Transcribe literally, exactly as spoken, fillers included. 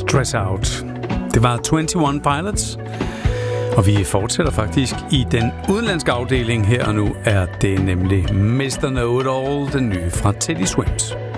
Dress Out. Det var enogtyve Pilots, og vi fortsætter faktisk i den udenlandske afdeling. Her og nu er det nemlig mister Know It All, den nye fra Teddy Swims.